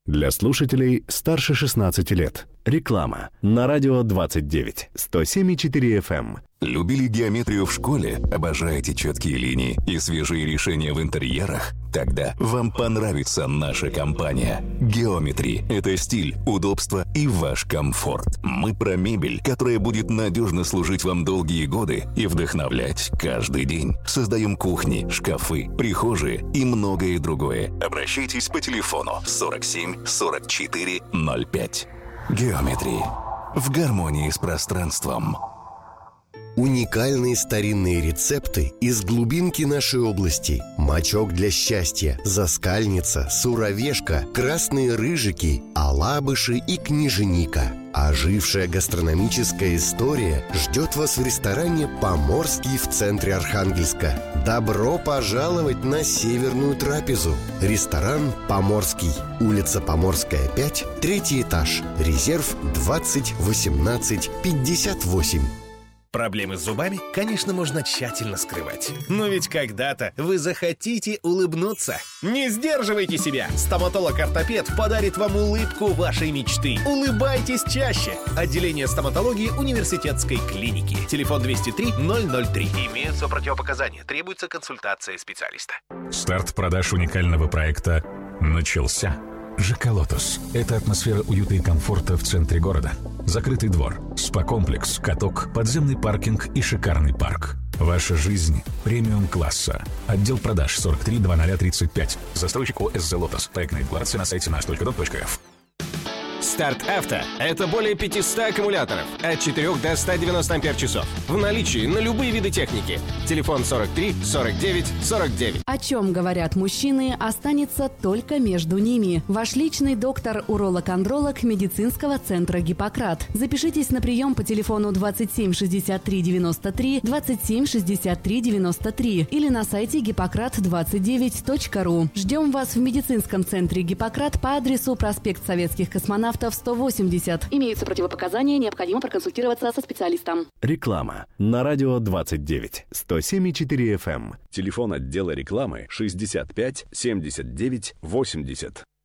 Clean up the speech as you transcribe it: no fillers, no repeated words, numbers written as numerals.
Для слушателей старше 16 лет. Реклама на радио 29, 107,4 FM. Любили геометрию в школе? Обожаете четкие линии и свежие решения в интерьерах? Тогда вам понравится наша компания. Geometry – это стиль, удобство и ваш комфорт. Мы про мебель, которая будет надежно служить вам долгие годы и вдохновлять каждый день. Создаем кухни, шкафы, прихожие и многое другое. Обращайтесь по телефону 47 44 05. Geometry. В гармонии с пространством. Уникальные старинные рецепты из глубинки нашей области. Мочок для счастья, заскальница, суровешка, красные рыжики, алабыши и княженика. Ожившая гастрономическая история ждет вас в ресторане «Поморский» в центре Архангельска. Добро пожаловать на северную трапезу. Ресторан «Поморский». Улица Поморская, 5, 3 этаж. Резерв 20 18 58. Проблемы с зубами, конечно, можно тщательно скрывать. Но ведь когда-то вы захотите улыбнуться. Не сдерживайте себя! Стоматолог-ортопед подарит вам улыбку вашей мечты. Улыбайтесь чаще! Отделение стоматологии университетской клиники. Телефон 203 003. Имеются противопоказания. Требуется консультация специалиста. Старт продаж уникального проекта начался. ЖК «Лотос» — это атмосфера уюта и комфорта в центре города. Закрытый двор, спа-комплекс, каток, подземный паркинг и шикарный парк. Ваша жизнь премиум-класса. Отдел продаж 43 0035. Застройщик ОСЗ «Лотос». Проектная декларация на сайте наш.дом.рф. Старт Авто – это более 500 аккумуляторов от 4 до 190 ампер-часов. В наличии на любые виды техники. Телефон 43 49 49. О чем говорят мужчины, останется только между ними. Ваш личный доктор-уролог-андролог медицинского центра «Гиппократ». Запишитесь на прием по телефону 27 63 93, 27 63 93 или на сайте гиппократ29.ру. Ждем вас в медицинском центре «Гиппократ» по адресу проспект Советских космонавтов, 180. Имеются противопоказания, необходимо проконсультироваться со специалистом. Реклама на радио 29, 107,4 FM. Телефон отдела рекламы 65 79 80.